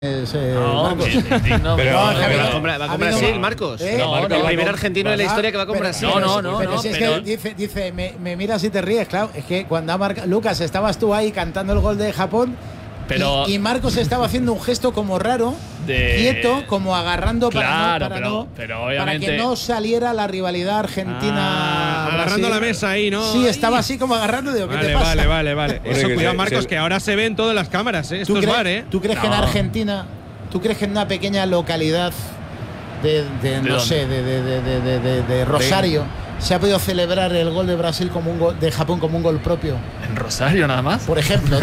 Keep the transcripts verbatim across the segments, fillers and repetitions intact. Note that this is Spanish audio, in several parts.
Ese, no, Marcos. no, pero, no, no, no, pero, ¿va con, ¿va con Brasil, Marcos? ¿Eh? No, no, el primer no, argentino no, de la historia que va con pero, Brasil. No, no, no, no. pero no, si es pero... que dice, dice me, me miras y te ríes, claro. Es que cuando ha marcado. Lucas, estabas tú ahí cantando el gol de Japón. Pero, y, y Marcos estaba haciendo un gesto como raro, de... quieto, como agarrando para, claro, no, para, pero, no, pero obviamente... para que no saliera la rivalidad argentina. Ah, agarrando la mesa ahí, ¿no? Sí, estaba así como agarrando. Digo, ¿qué vale, te pasa? Vale, vale, vale. Eso, que cuidado, se, Marcos, se... que ahora se ve en todas las cámaras, ¿eh? Esto es crees, bar, ¿eh? ¿Tú crees no. que en Argentina, tú crees que en una pequeña localidad de, de, ¿De no dónde? sé, de, de, de, de, de, de Rosario, ¿De? se ha podido celebrar el gol de Brasil como un gol, de Japón como un gol propio? ¿En Rosario nada más? Por ejemplo.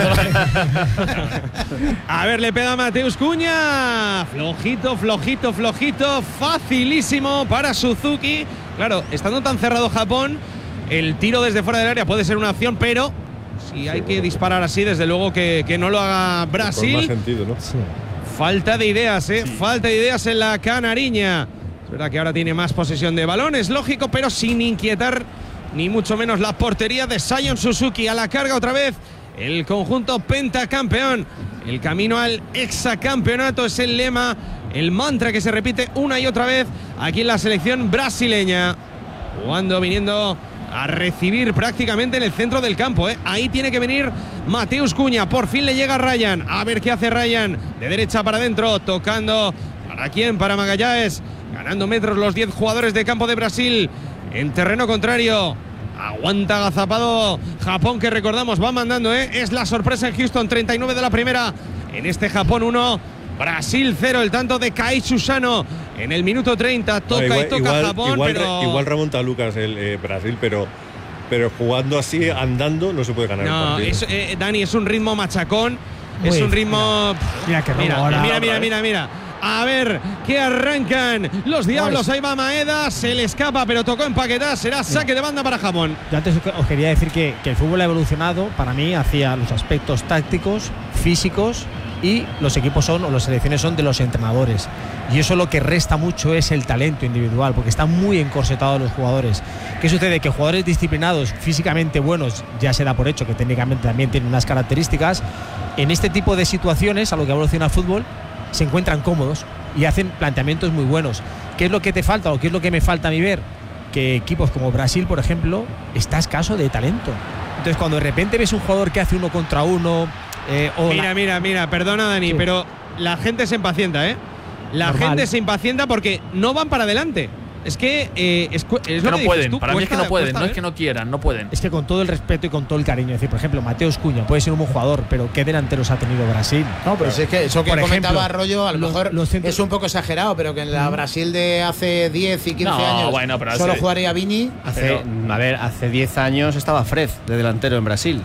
A ver, le pega Mateus Cunha. Flojito, flojito, flojito. Facilísimo para Suzuki. Claro, estando tan cerrado Japón, el tiro desde fuera del área puede ser una opción, pero si hay sí, que bueno, disparar así, desde luego que, que no lo haga Brasil. Con más sentido, ¿no? Sí. Falta de ideas, ¿eh? Sí. Falta de ideas en la canariña. Es verdad que ahora tiene más posesión de balón, es lógico, pero sin inquietar ni mucho menos la portería de Sion Suzuki. A la carga otra vez el conjunto pentacampeón. El camino al hexacampeonato es el lema, el mantra que se repite una y otra vez aquí en la selección brasileña. Jugando, viniendo a recibir prácticamente en el centro del campo, ¿eh? Ahí tiene que venir Mateus Cunha. Por fin le llega Ryan. A ver qué hace Ryan. De derecha para adentro, tocando. ¿Para quién? Para Magallanes. Ganando metros los diez jugadores de campo de Brasil. En terreno contrario. Aguanta agazapado Japón, que recordamos va mandando, ¿eh? Es la sorpresa en Houston. treinta y nueve de la primera. En este Japón uno. Brasil cero, el tanto de Kai Susano en el minuto treinta. Toca no, igual, y toca igual, Japón, igual, pero... igual remonta a Lucas el eh, Brasil, pero, pero jugando así, andando, no se puede ganar no, el partido. Es, eh, Dani, es un ritmo machacón. Muy es un ritmo... Mira, que mira, ahora, mira, ahora, mira, ¿eh? mira, mira. A ver, que arrancan los diablos. Ahí va Maeda, se le escapa, pero tocó empaquetar. Será saque de banda para Japón. Yo antes os quería decir que, que el fútbol ha evolucionado para mí hacia los aspectos tácticos, físicos, y los equipos son, o las selecciones son de los entrenadores. Y eso lo que resta mucho es el talento individual, porque están muy encorsetados los jugadores. ¿Qué sucede? Que jugadores disciplinados, físicamente buenos, ya se da por hecho que técnicamente también tienen unas características, en este tipo de situaciones, a lo que evoluciona el fútbol, se encuentran cómodos y hacen planteamientos muy buenos. ¿Qué es lo que te falta o qué es lo que me falta a mí ver? Que equipos como Brasil, por ejemplo, está escaso de talento. Entonces, cuando de repente ves un jugador que hace uno contra uno... Eh, o mira, la... mira, mira, perdona Dani, sí. pero la gente se impacienta, ¿eh? La Normal. gente se impacienta porque no van para adelante. Es que eh, es, es, es lo que que no pueden, tú, para cuesta, mí es que no pueden, cuesta, no ¿eh? es que no quieran, no pueden. Es que con todo el respeto y con todo el cariño, es decir, por ejemplo, Mateus Cunha puede ser un buen jugador, pero ¿qué delanteros ha tenido Brasil? No, pero si es que eso que por comentaba ejemplo, Arroyo, a lo los, mejor los centros... es un poco exagerado, pero que en la Brasil de hace diez y quince no, años bueno, pero solo hace... jugaría Vini. Hace, pero... a ver, hace diez años estaba Fred de delantero en Brasil.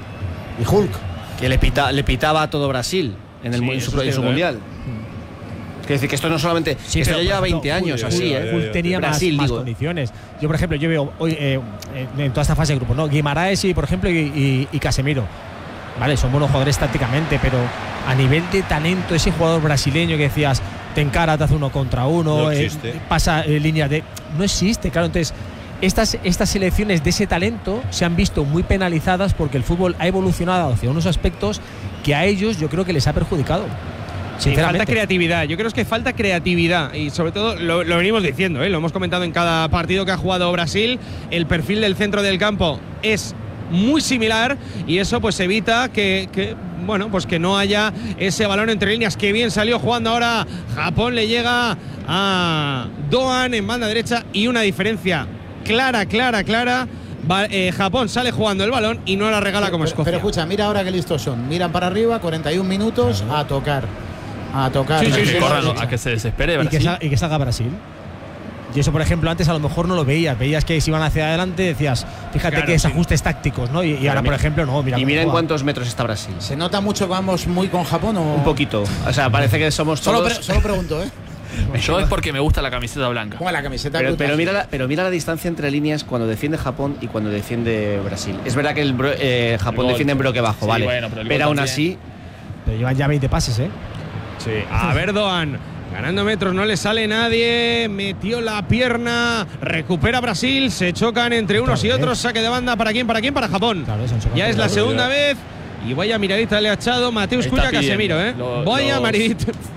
Y Hulk. Que le, pita, le pitaba a todo Brasil en, el, sí, en su, en su ¿eh? mundial. Es decir, que esto no solamente. Sí, esto pero, ya lleva por ejemplo, veinte años Hulk, así, Hulk, ¿eh? Hulk tenía Brasil, más, más digo. condiciones. Yo, por ejemplo, yo veo hoy eh, en toda esta fase de grupo, ¿no? Guimaraes y, por ejemplo, y, y, y Casemiro. Vale, son buenos jugadores tácticamente, pero a nivel de talento, ese jugador brasileño que decías, te encara, te hace uno contra uno, no eh, pasa eh, líneas de. No existe, claro. Entonces, estas, estas selecciones de ese talento se han visto muy penalizadas porque el fútbol ha evolucionado hacia unos aspectos que a ellos yo creo que les ha perjudicado. Sí, falta creatividad. Yo creo que falta creatividad y sobre todo lo, lo venimos diciendo, ¿eh? Lo hemos comentado en cada partido que ha jugado Brasil. El perfil del centro del campo es muy similar y eso pues evita que, que bueno pues que no haya ese balón entre líneas. Que bien salió jugando ahora Japón, le llega a Doan en banda derecha y una diferencia clara, clara, clara. Va, eh, Japón sale jugando el balón y no la regala como pero, Escocia. Pero escucha, mira ahora qué listos son. Miran para arriba, cuarenta y un minutos, claro. a tocar. A tocar. Sí, sí, no sí, sé, corran, no sé. a que se desespere Brasil. Y que, salga, y que salga Brasil. Y eso, por ejemplo, antes a lo mejor no lo veías. Veías que si iban hacia adelante decías, fíjate claro, que sí. desajustes tácticos, ¿no? Y, y ahora, mira, por ejemplo, no. Mira y mira en juega. cuántos metros está Brasil. ¿Se nota mucho que vamos muy con Japón o...? Un poquito. O sea, parece que somos solo, todos… pre solo pregunto, ¿eh? Yo es porque me gusta la camiseta blanca. Ponga la camiseta. Pero, pero, mira la, pero mira la distancia entre líneas cuando defiende Japón y cuando defiende Brasil. Es verdad que el bro, eh, Japón el defiende en bloque bajo, sí, vale. Bueno, pero pero aún también. así… Pero llevan ya veinte pases, ¿eh? Sí. A ver, Doan. Ganando metros, no le sale nadie. Metió la pierna. Recupera Brasil. Se chocan entre unos y otros. Saque de banda. ¿Para quién? ¿Para quién? Para Japón. Claro, ya es la segunda vez. Y vaya miradita le ha echado Mateus Está Cunha a pidiendo. Casemiro, ¿eh? Lo- vaya los- maridito.